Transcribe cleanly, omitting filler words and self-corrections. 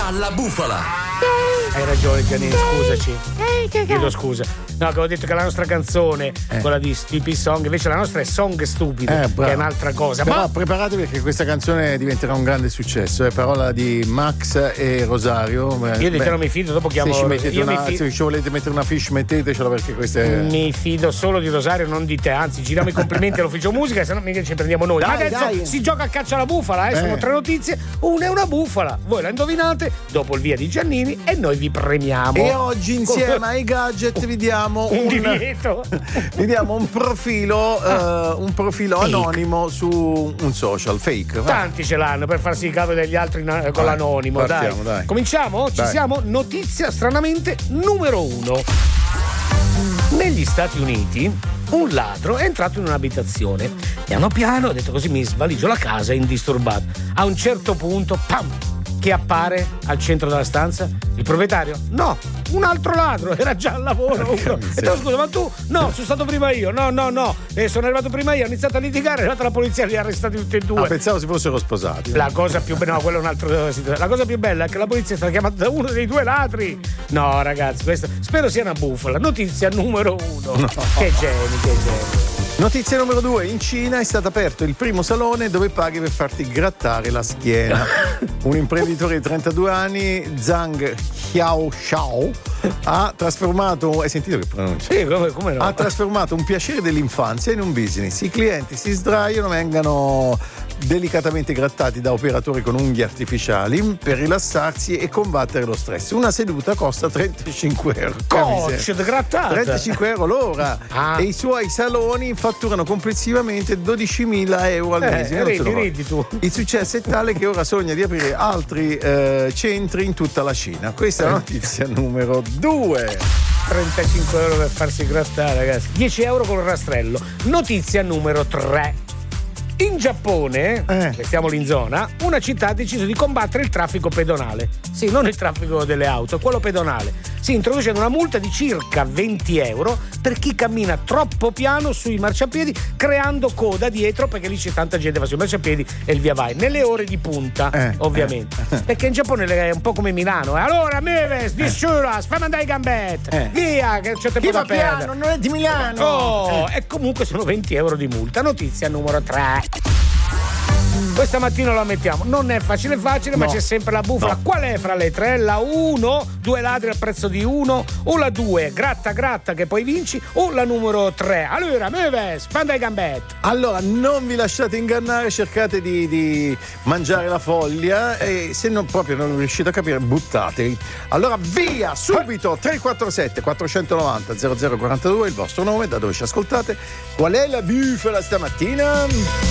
Dalla bufala. Hai ragione Giannini, scusaci. Chiedo scusa. No, che avevo detto che la nostra canzone, quella di Stupid Song, invece la nostra è Song Stupid, che è un'altra cosa. Però Ma preparatevi perché questa canzone diventerà un grande successo. È parola di Max e Rosario. io di te non mi fido, dopo chiamo. Se ci volete mettere una fish, mettetecela perché questa è. Mi fido solo di Rosario, non di te. Anzi, giriamo i complimenti all'ufficio musica, se no mica ci prendiamo noi. Dai, Ma adesso dai. si gioca a caccia alla bufala, sono 3 notizie. Una è una bufala. Voi la indovinate dopo il via di Giannini e noi vi premiamo. E oggi insieme ai gadget vi diamo un divieto. Vi diamo un profilo anonimo su un social fake. Tanti ce l'hanno per farsi i cavi degli altri con l'anonimo. Partiamo, dai. Cominciamo? Ci siamo? Notizia stranamente numero 1. Negli Stati Uniti un ladro è entrato in un'abitazione. Piano piano, ha detto così mi svaligio la casa indisturbato. A un certo punto, pam! Che appare al centro della stanza? Il proprietario? No, un altro ladro, era già al lavoro. E tu, scusa, ma tu? No, sono stato prima io. No. Sono arrivato prima io, ho iniziato a litigare, è arrivata la polizia, li ha arrestati tutti e due. Pensavo si fossero sposati. La cosa più bella, no, quella è un'altra situazione. La cosa più bella è che la polizia è stata chiamata da uno dei 2 ladri. No, ragazzi, questa spero sia una bufala. Notizia numero 1. No. Che geni. Notizia numero 2. In Cina è stato aperto il primo salone dove paghi per farti grattare la schiena. Un imprenditore di 32 anni, Zhang Xiaoxiao, ha trasformato, hai sentito che pronuncia? Sì, come no? Ha trasformato un piacere dell'infanzia in un business. I clienti si sdraiano, vengano delicatamente grattati da operatori con unghie artificiali per rilassarsi e combattere lo stress. Una seduta costa 35 euro. Coach, grattata. 35 euro l'ora. E i suoi saloni fatturano complessivamente 12.000 euro al mese. Ridi tu. Il successo è tale che ora sogna di aprire altri centri in tutta la Cina. Questa è la notizia numero 2. 35 euro per farsi grattare, ragazzi. 10 euro col rastrello. Notizia numero 3. In Giappone, che stiamo lì in zona, una città ha deciso di combattere il traffico pedonale. Sì, non il traffico delle auto, quello pedonale. Si introducendo una multa di circa 20 euro per chi cammina troppo piano sui marciapiedi, creando coda dietro, perché lì c'è tanta gente che va sui marciapiedi e il via vai. Nelle ore di punta, ovviamente. Perché in Giappone è un po' come Milano. Allora, Meves, Disciuras, fammi andare i gambette. Via, che c'è tempo da perdere. Piano, non è di Milano. Oh, e comunque sono 20 euro di multa. Notizia numero 3. Questa mattina la mettiamo, non è facile, ma c'è sempre la bufala. No. Qual è fra le 3? La 1, 2 ladri al prezzo di 1, o la 2, gratta che poi vinci, o la numero 3. Allora, Meves, fanda i gambetti. Allora, non vi lasciate ingannare, cercate di mangiare la foglia e se non riuscite a capire, buttatevi. Allora, via, subito, 347 490 0042, il vostro nome, da dove ci ascoltate. Qual è la bufala stamattina?